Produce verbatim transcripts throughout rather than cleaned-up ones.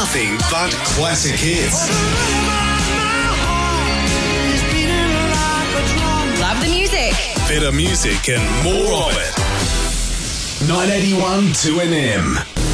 nothing but classic hits. Love the music. Better music and more of it. nine eighty-one two N M.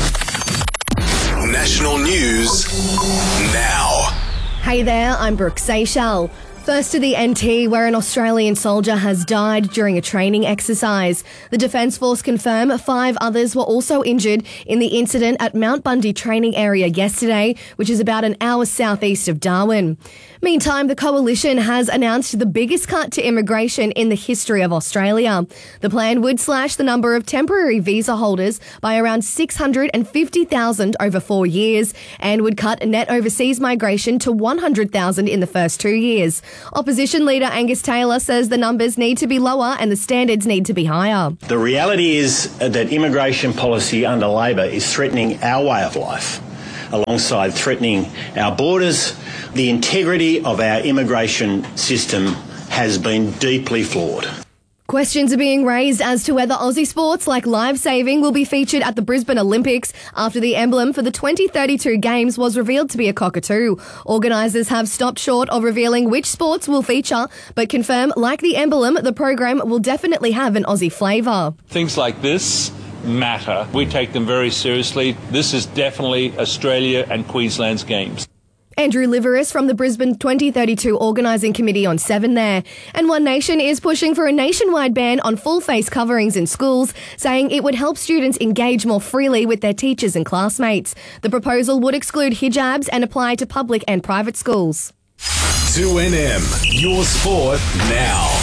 National news now. Hey there, I'm Brooke Seychelles. First to the N T, where an Australian soldier has died during a training exercise. The Defence Force confirm five others were also injured in the incident at Mount Bundy training area yesterday, which is about an hour southeast of Darwin. Meantime, the Coalition has announced the biggest cut to immigration in the history of Australia. The plan would slash the number of temporary visa holders by around six hundred fifty thousand over four years and would cut net overseas migration to one hundred thousand in the first two years. Opposition leader Angus Taylor says the numbers need to be lower and the standards need to be higher. The reality is that immigration policy under Labor is threatening our way of life, alongside threatening our borders. The integrity of our immigration system has been deeply flawed. Questions are being raised as to whether Aussie sports like live saving will be featured at the Brisbane Olympics after the emblem for the twenty thirty-two Games was revealed to be a cockatoo. Organisers have stopped short of revealing which sports will feature, but confirm, like the emblem, the program will definitely have an Aussie flavour. Things like this matter. We take them very seriously. This is definitely Australia and Queensland's Games. Andrew Liveris from the Brisbane twenty thirty-two Organising Committee on Seven there. And One Nation is pushing for a nationwide ban on full face coverings in schools, saying it would help students engage more freely with their teachers and classmates. The proposal would exclude hijabs and apply to public and private schools. two N M, your sport now.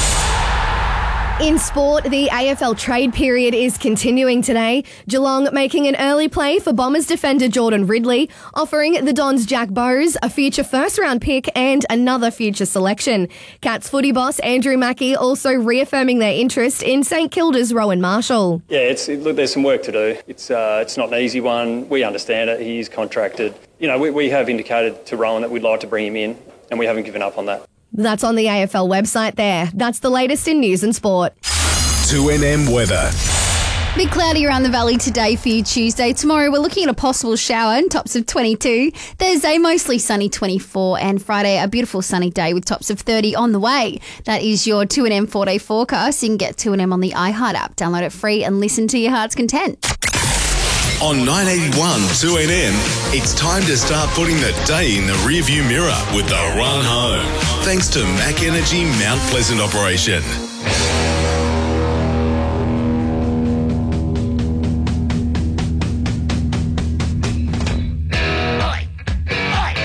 In sport, the A F L trade period is continuing today. Geelong making an early play for Bombers defender Jordan Ridley, offering the Dons Jack Bowes a future first-round pick and another future selection. Cats footy boss Andrew Mackie also reaffirming their interest in St Kilda's Rowan Marshall. Yeah, it's it, look, there's some work to do. It's uh, it's not an easy one. We understand it. He is contracted. You know, we, we have indicated to Rowan that we'd like to bring him in, and we haven't given up on that. That's on the A F L website there. That's the latest in news and sport. two N M weather. Bit cloudy around the valley today for you Tuesday. Tomorrow we're looking at a possible shower and tops of twenty-two. Thursday mostly sunny twenty-four and Friday a beautiful sunny day with tops of thirty on the way. That is your two N M four-day forecast. You can get two N M on the iHeart app. Download it free and listen to your heart's content. On nine eighty-one two N M, it's time to start putting the day in the rearview mirror with the run home. Thanks to Mac Energy Mount Pleasant operation.